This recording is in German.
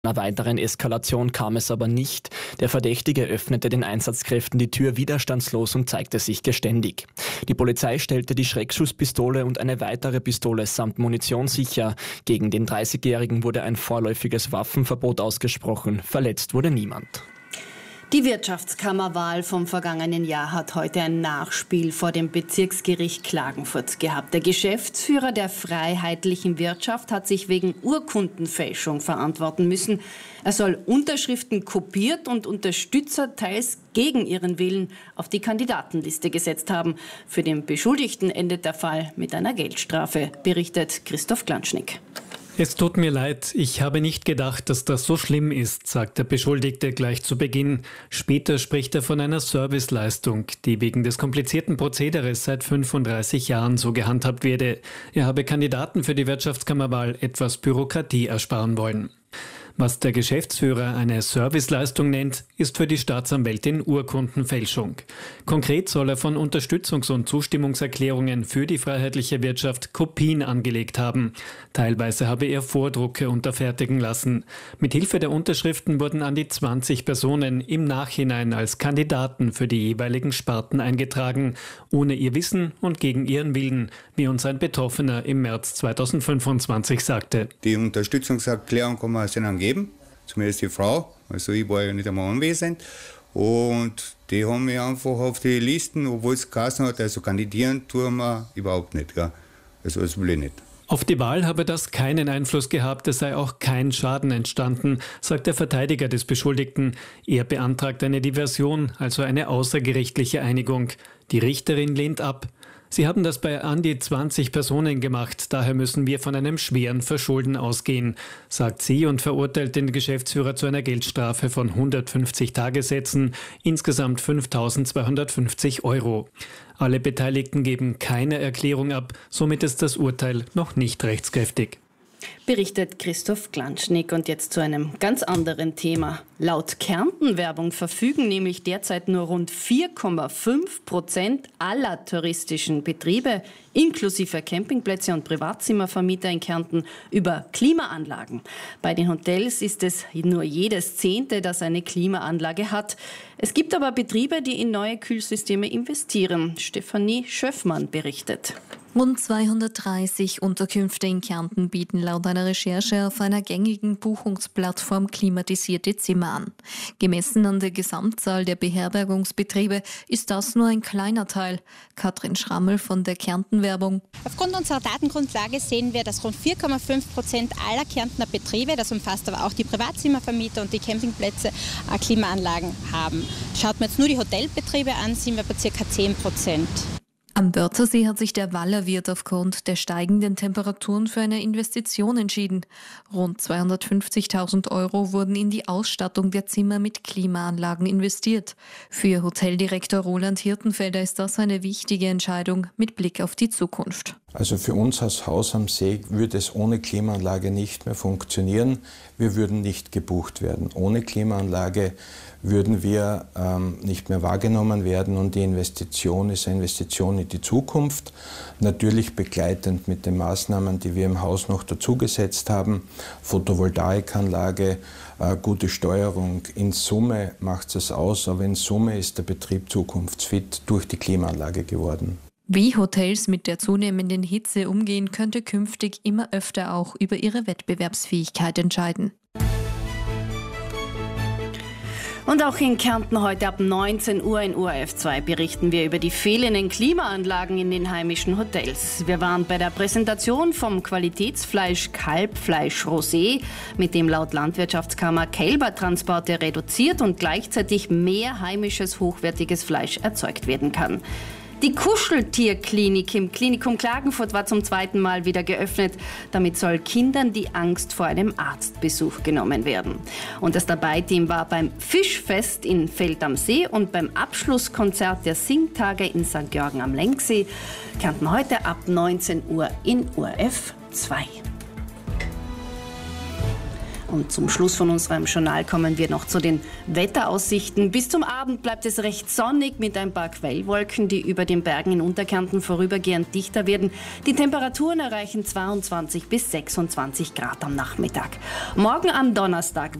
Einer weiteren Eskalation kam es aber nicht. Der Verdächtige öffnete den Einsatzkräften die Tür widerstandslos und zeigte sich geständig. Die Polizei stellte die Schreckschusspistole und eine weitere Pistole samt Munition sicher. Gegen den 30-Jährigen wurde ein vorläufiges Waffenverbot ausgesprochen. Verletzt wurde niemand. Die Wirtschaftskammerwahl vom vergangenen Jahr hat heute ein Nachspiel vor dem Bezirksgericht Klagenfurt gehabt. Der Geschäftsführer der Freiheitlichen Wirtschaft hat sich wegen Urkundenfälschung verantworten müssen. Er soll Unterschriften kopiert und Unterstützer teils gegen ihren Willen auf die Kandidatenliste gesetzt haben. Für den Beschuldigten endet der Fall mit einer Geldstrafe, berichtet Christoph Glanschnick. Es tut mir leid, ich habe nicht gedacht, dass das so schlimm ist, sagt der Beschuldigte gleich zu Beginn. Später spricht er von einer Serviceleistung, die wegen des komplizierten Prozederes seit 35 Jahren so gehandhabt werde. Er habe Kandidaten für die Wirtschaftskammerwahl etwas Bürokratie ersparen wollen. Was der Geschäftsführer eine Serviceleistung nennt, ist für die Staatsanwältin Urkundenfälschung. Konkret soll er von Unterstützungs- und Zustimmungserklärungen für die freiheitliche Wirtschaft Kopien angelegt haben. Teilweise habe er Vordrucke unterfertigen lassen. Mithilfe der Unterschriften wurden an die 20 Personen im Nachhinein als Kandidaten für die jeweiligen Sparten eingetragen, ohne ihr Wissen und gegen ihren Willen, wie uns ein Betroffener im März 2025 sagte. Die Unterstützungserklärung kann man sich dann geben, zumindest die Frau, also ich war ja nicht einmal anwesend, und die haben mich einfach auf die Listen, obwohl es geheißen hat, also kandidieren tun wir überhaupt nicht, gell? Also das will ich nicht. Auf die Wahl habe das keinen Einfluss gehabt, es sei auch kein Schaden entstanden, sagt der Verteidiger des Beschuldigten. Er beantragt eine Diversion, also eine außergerichtliche Einigung. Die Richterin lehnt ab. Sie haben das bei an die 20 Personen gemacht, daher müssen wir von einem schweren Verschulden ausgehen, sagt sie und verurteilt den Geschäftsführer zu einer Geldstrafe von 150 Tagessätzen, insgesamt 5.250 €. Alle Beteiligten geben keine Erklärung ab, somit ist das Urteil noch nicht rechtskräftig. Berichtet Christoph Glanschnick. Und jetzt zu einem ganz anderen Thema. Laut Kärnten-Werbung verfügen nämlich derzeit nur rund 4,5% aller touristischen Betriebe, inklusive Campingplätze und Privatzimmervermieter in Kärnten, über Klimaanlagen. Bei den Hotels ist es nur jedes 10., das eine Klimaanlage hat. Es gibt aber Betriebe, die in neue Kühlsysteme investieren. Stefanie Schöffmann berichtet. Rund 230 Unterkünfte in Kärnten bieten laut einer Recherche auf einer gängigen Buchungsplattform klimatisierte Zimmer an. Gemessen an der Gesamtzahl der Beherbergungsbetriebe ist das nur ein kleiner Teil. Katrin Schrammel von der Kärnten-Werbung. Aufgrund unserer Datengrundlage sehen wir, dass rund 4,5% aller Kärntner Betriebe, das umfasst aber auch die Privatzimmervermieter und die Campingplätze, Klimaanlagen haben. Schaut man jetzt nur die Hotelbetriebe an, sind wir bei ca. 10%. Am Wörthersee hat sich der Wallerwirt aufgrund der steigenden Temperaturen für eine Investition entschieden. Rund 250.000 € wurden in die Ausstattung der Zimmer mit Klimaanlagen investiert. Für Hoteldirektor Roland Hirtenfelder ist das eine wichtige Entscheidung mit Blick auf die Zukunft. Also für uns als Haus am See würde es ohne Klimaanlage nicht mehr funktionieren. Wir würden nicht gebucht werden. Ohne Klimaanlage würden wir nicht mehr wahrgenommen werden, und die Investition ist eine Investition in die Zukunft. Natürlich begleitend mit den Maßnahmen, die wir im Haus noch dazugesetzt haben. Photovoltaikanlage, gute Steuerung. In Summe macht es aus, aber in Summe ist der Betrieb zukunftsfit durch die Klimaanlage geworden. Wie Hotels mit der zunehmenden Hitze umgehen, könnte künftig immer öfter auch über ihre Wettbewerbsfähigkeit entscheiden. Und auch in Kärnten heute ab 19 Uhr in ORF 2 berichten wir über die fehlenden Klimaanlagen in den heimischen Hotels. Wir waren bei der Präsentation vom Qualitätsfleisch Kalbfleisch Rosé, mit dem laut Landwirtschaftskammer Kälbertransporte reduziert und gleichzeitig mehr heimisches hochwertiges Fleisch erzeugt werden kann. Die Kuscheltierklinik im Klinikum Klagenfurt war zum 2. Mal wieder geöffnet. Damit soll Kindern die Angst vor einem Arztbesuch genommen werden. Und das Dabei-Team war beim Fischfest in Feld am See und beim Abschlusskonzert der Singtage in St. Georgen am Lenksee. Kärnten heute ab 19 Uhr in ORF 2. Und zum Schluss von unserem Journal kommen wir noch zu den Wetteraussichten. Bis zum Abend bleibt es recht sonnig mit ein paar Quellwolken, die über den Bergen in Unterkärnten vorübergehend dichter werden. Die Temperaturen erreichen 22 bis 26 Grad am Nachmittag. Morgen am Donnerstag